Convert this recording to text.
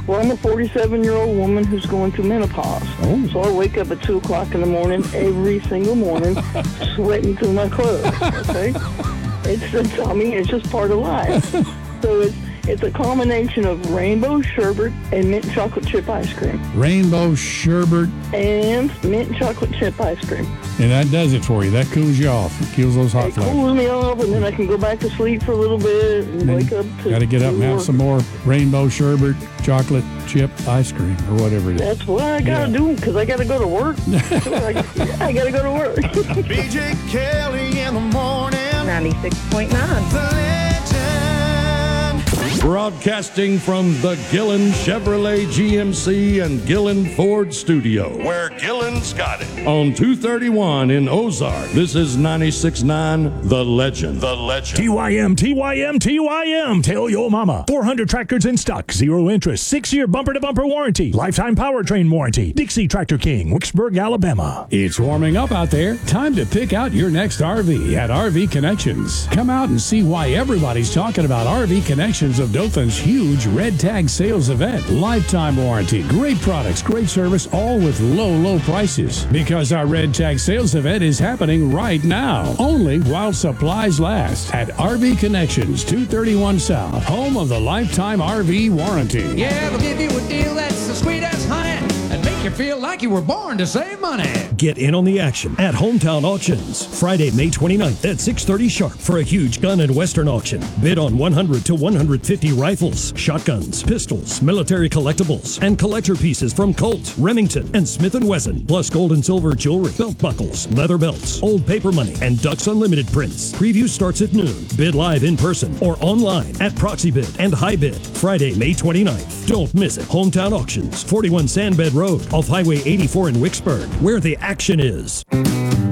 Well, I'm a 47-year-old woman who's going through menopause. Oh. So I wake up at 2 o'clock in the morning every single morning, sweating through my clothes, okay? It's just part of life. So it's a combination of rainbow sherbet and mint chocolate chip ice cream. Rainbow sherbet. And mint chocolate chip ice cream. And that does it for you. That cools you off. It kills those hot It flashes. cools me off, and then I can go back to sleep for a little bit and wake up to... Got to get up and have some more rainbow sherbet, chocolate chip ice cream, or whatever it is. That's what I got to do, because I got to go to work. I got to go to work. BJ Kelly in the morning. 96.9. The legend. Broadcasting from the Gillen Chevrolet GMC and Gillen Ford studio, Where Gillen's got it. on 231 in Ozark. This is 96.9 The Legend. The legend. TYM, TYM, TYM. Tell your mama. 400 tractors in stock, 0 interest, 6-year bumper-to-bumper warranty, lifetime powertrain warranty. Dixie Tractor King, Wicksburg, Alabama. It's warming up out there. Time to pick out your next RV at RV Connections. Come out and see why everybody's talking about RV Connections of Dothan's huge red tag sales event. Lifetime warranty, great products, great service, all with low prices. Because our red tag sales event is happening right now, only while supplies last, at RV Connections, 231 South, home of the lifetime RV warranty. Yeah, they'll give you a deal that's as sweet as honey and make you feel like you were born to save money. Get in on the action at Hometown Auctions, Friday, May 29th at 6:30 sharp for a huge gun and western auction. Bid on 100 to 150 rifles, shotguns, pistols, military collectibles, and collector pieces from Colt, Remington, and Smith & Wesson, plus gold and silver jewelry, belt buckles, leather belts, old paper money, and Ducks Unlimited prints. Preview starts at noon. Bid live in person or online at Proxy Bid and High Bid, Friday, May 29th. Don't miss it. Hometown Auctions, 41 Sandbed Road, off Highway 84 in Wicksburg, where the action is.